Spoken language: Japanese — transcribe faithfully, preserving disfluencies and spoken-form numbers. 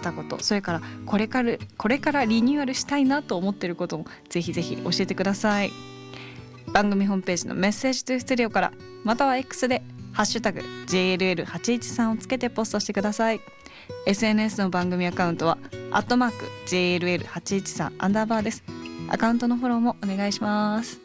したこと、それからこれからこれからリニューアルしたいなと思っていることもぜひぜひ教えてください。番組ホームページのメッセージトゥースタジオから、または X でハッシュタグ ジェイエルエルはちいちさん をつけてポストしてください。 エスエヌエス の番組アカウントはアットマーク ジェイエルエルはちいちさん アンダーバーです。アカウントのフォローもお願いします。